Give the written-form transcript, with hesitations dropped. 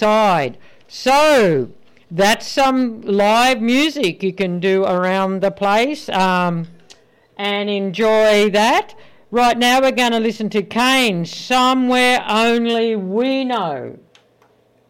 inside. So that's some live music you can do around the place and enjoy that. Right now we're going to listen to Kane, Somewhere Only We Know.